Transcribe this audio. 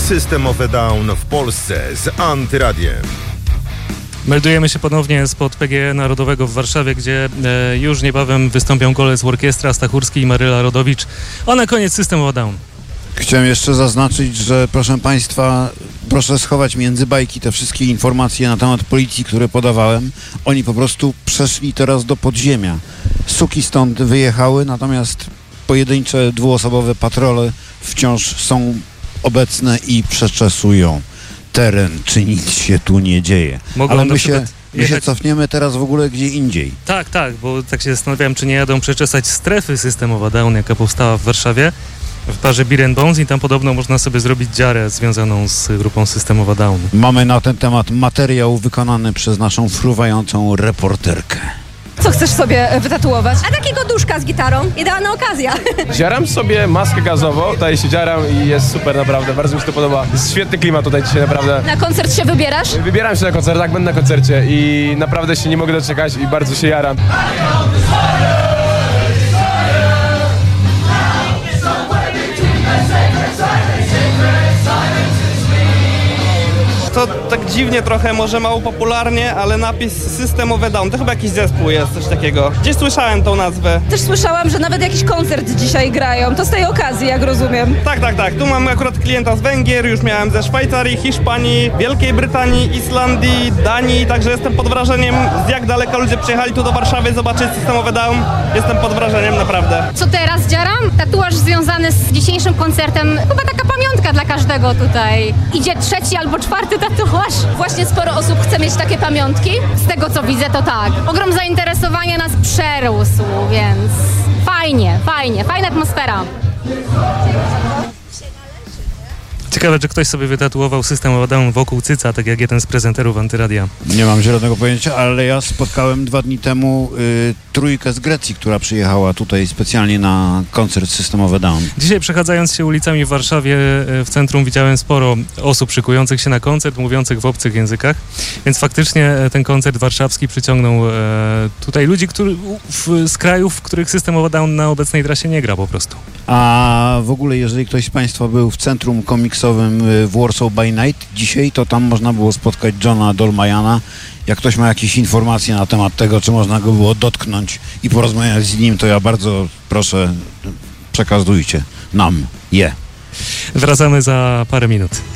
System of a Down w Polsce z Antyradiem. Meldujemy się ponownie spod PGE Narodowego w Warszawie, gdzie już niebawem wystąpią Golec Orkiestra, Stachurski i Maryla Rodowicz. A na koniec System of a Down. Chciałem jeszcze zaznaczyć, że proszę Państwa, proszę schować między bajki te wszystkie informacje na temat policji, które podawałem. Oni po prostu przeszli teraz do podziemia. Suki stąd wyjechały, natomiast pojedyncze dwuosobowe patrole wciąż są obecne i przeczesują teren, czy nic się tu nie dzieje. Ale my się cofniemy teraz w ogóle gdzie indziej. Tak, bo tak się zastanawiałem, czy nie jadą przeczesać strefy System of a Down, jaka powstała w Warszawie, w barze Beer & Bones, i tam podobno można sobie zrobić dziarę związaną z grupą System of a Down. Mamy na ten temat materiał wykonany przez naszą fruwającą reporterkę. Co chcesz sobie wytatuować? A takiego duszka z gitarą. Idealna okazja. Dziaram sobie maskę gazową, tutaj się dziaram i jest super naprawdę, bardzo mi się to podoba. Jest świetny klimat tutaj dzisiaj naprawdę. Na koncert się wybierasz? Wybieram się na koncert, tak, będę na koncercie i naprawdę się nie mogę doczekać i bardzo się jaram. To tak dziwnie trochę, może mało popularnie, ale napis System of a Down, to chyba jakiś zespół jest, coś takiego. Gdzieś słyszałem tą nazwę. Też słyszałam, że nawet jakiś koncert dzisiaj grają. To z tej okazji, jak rozumiem. Tak. Tu mam akurat klienta z Węgier, już miałem ze Szwajcarii, Hiszpanii, Wielkiej Brytanii, Islandii, Danii, także jestem pod wrażeniem, z jak daleka ludzie przyjechali tu do Warszawy zobaczyć System of a Down. Jestem pod wrażeniem, naprawdę. Co teraz dzieram? Tatuaż związany z dzisiejszym koncertem. Chyba taka pamiątka dla każdego tutaj. Idzie trzeci albo czwarty tatuaż. Właśnie sporo osób chce mieć takie pamiątki. Z tego co widzę to tak. Ogrom zainteresowania nas przerósł, więc fajna atmosfera. Ciekawe, czy ktoś sobie wytatuował System of a Down wokół cyca, tak jak jeden z prezenterów Antyradia. Nie mam zielonego pojęcia, ale ja spotkałem 2 dni temu trójkę z Grecji, która przyjechała tutaj specjalnie na koncert System of a Down. Dzisiaj przechadzając się ulicami w Warszawie, w centrum widziałem sporo osób szykujących się na koncert, mówiących w obcych językach, więc faktycznie ten koncert warszawski przyciągnął tutaj ludzi, z krajów, w których System of a Down na obecnej trasie nie gra po prostu. A w ogóle, jeżeli ktoś z Państwa był w centrum komiksowym w Warsaw by Night dzisiaj, to tam można było spotkać Johna Dolmajana. Jak ktoś ma jakieś informacje na temat tego, czy można go było dotknąć i porozmawiać z nim, to ja bardzo proszę, przekazujcie nam je. Wracamy za parę minut.